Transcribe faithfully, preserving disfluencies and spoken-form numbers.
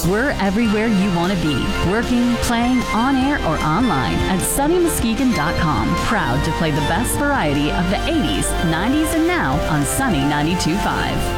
We're everywhere you want to be, working, playing, on air, or online at Sonny Muskegon dot com. Proud to play the best variety of the eighties, nineties, and now on Sunny ninety-two point five.